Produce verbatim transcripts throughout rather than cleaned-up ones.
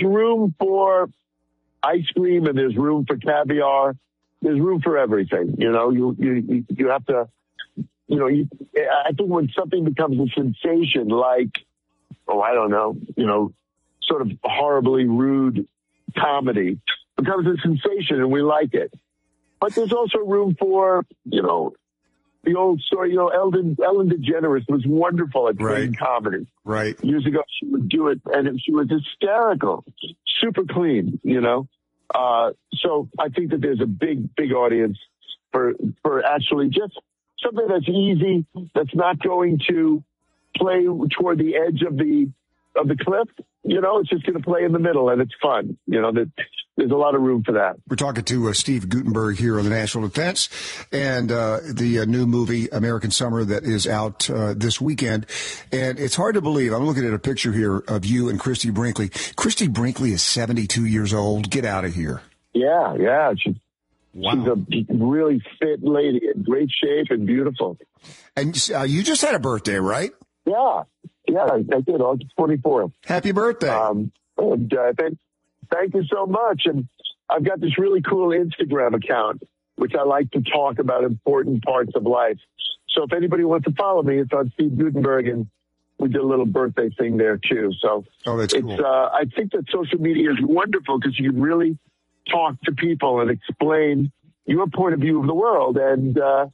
there's room for ice cream and there's room for caviar. There's room for everything. You know, you you you have to, you know, you, I think when something becomes a sensation, like, oh, I don't know, you know, sort of horribly rude comedy, becomes a sensation and we like it. But there's also room for, you know, the old story, you know, Ellen, Ellen DeGeneres was wonderful at right. clean comedy. Right. Years ago, she would do it, and she was hysterical, super clean, you know. Uh, so I think that there's a big, big audience for for actually just something that's easy, that's not going to play toward the edge of the of the cliff. You know, it's just going to play in the middle, and it's fun. You know, that there's a lot of room for that. We're talking to uh, Steve Guttenberg here on the National Defense and uh, the uh, new movie American Summer that is out uh, this weekend. And it's hard to believe. I'm looking at a picture here of you and Christy Brinkley. Christy Brinkley is seventy-two years old. Get out of here. Yeah, yeah. She, wow. She's a really fit lady, in great shape and beautiful. And uh, you just had a birthday, right? Yeah. Yeah, I, I did. August twenty-fourth. Happy birthday. Um, and, uh, thank, thank you so much. And I've got this really cool Instagram account, which I like to talk about important parts of life. So if anybody wants to follow me, it's on Steve Guttenberg, and we did a little birthday thing there, too. So oh, that's it's, cool. uh, I think that social media is wonderful because you can really talk to people and explain your point of view of the world. And, uh,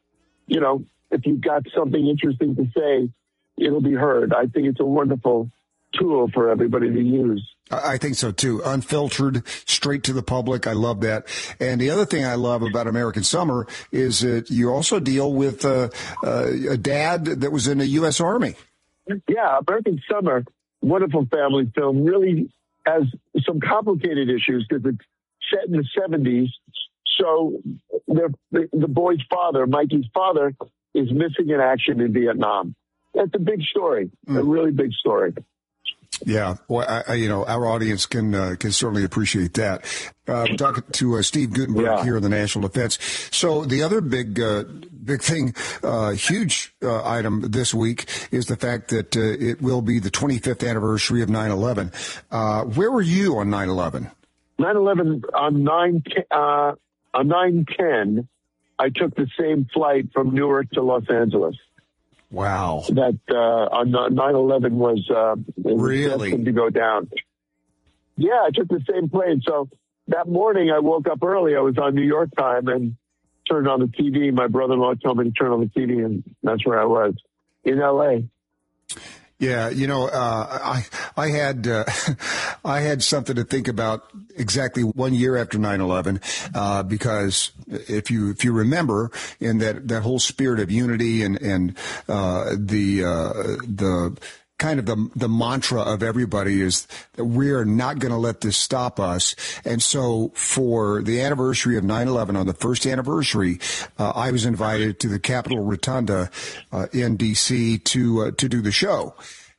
you know, if you've got something interesting to say, it'll be heard. I think it's a wonderful tool for everybody to use. I think so, too. Unfiltered, straight to the public. I love that. And the other thing I love about American Summer is that you also deal with uh, uh, a dad that was in the U S Army. Yeah, American Summer, wonderful family film, really has some complicated issues because it's set in the seventies. So the, the boy's father, Mikey's father, is missing in action in Vietnam. That's a big story, mm. a really big story. Yeah, well, I, I, you know, our audience can uh, can certainly appreciate that. Uh, we're talking to uh, Steve Guttenberg yeah. here in the National Defense. So the other big uh, big thing, uh, huge uh, item this week is the fact that uh, it will be the twenty-fifth anniversary of nine eleven. Uh, where were you on nine eleven? nine eleven on nine uh, on nine ten, I took the same flight from Newark to Los Angeles. Wow. That uh, on nine eleven was, uh, was really destined to go down. Yeah, I took the same plane. So that morning I woke up early. I was on New York time and turned on the T V. My brother-in-law told me to turn on the T V, and that's where I was in L A. Yeah, you know, uh, I I had uh, I had something to think about exactly one year after nine eleven, uh, because if you if you remember, in that, that whole spirit of unity and and uh, the uh, the kind of the the mantra of everybody is that we're not going to let this stop us. And so for the anniversary of nine eleven, on the first anniversary, uh, I was invited to the Capitol Rotunda uh, in D C to uh, to do the show.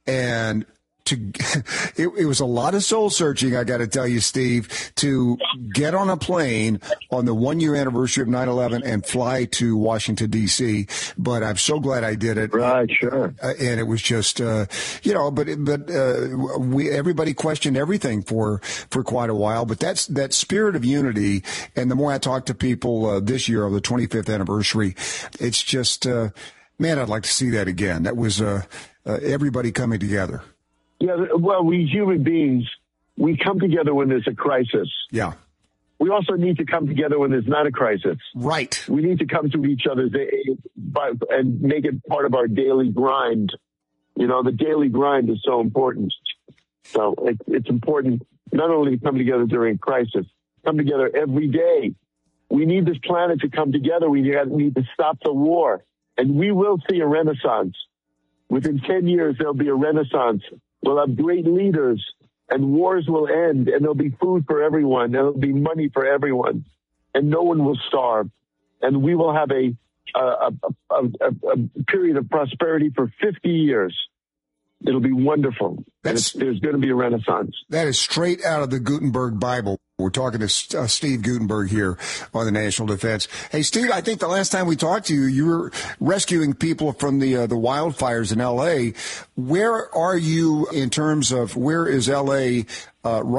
And to it, it was a lot of soul searching, I got to tell you, Steve, to get on a plane on the one year anniversary of nine eleven and fly to Washington, D C. But I'm so glad I did it. Right, sure. Uh, and it was just, uh, you know, but but uh, we everybody questioned everything for for quite a while. But that's that spirit of unity. And the more I talk to people uh, this year of the twenty-fifth anniversary, it's just, uh, man, I'd like to see that again. That was uh, uh, everybody coming together. Yeah, well, we human beings, we come together when there's a crisis. Yeah. We also need to come together when there's not a crisis. Right. We need to come to each other's aid and make it part of our daily grind. You know, the daily grind is so important. So it, it's important not only to come together during crisis, come together every day. We need this planet to come together. We need to stop the war. And we will see a renaissance. Within ten years, there'll be a renaissance. We'll have great leaders, and wars will end, and there'll be food for everyone, and there'll be money for everyone, and no one will starve. And we will have a a, a, a, a period of prosperity for fifty years. It'll be wonderful. That's, there's going to be a renaissance. That is straight out of the Gutenberg Bible. We're talking to uh, Steve Guttenberg here on the National Defense. Hey, Steve, I think the last time we talked to you, you were rescuing people from the uh, the wildfires in L A. Where are you in terms of where is L A uh,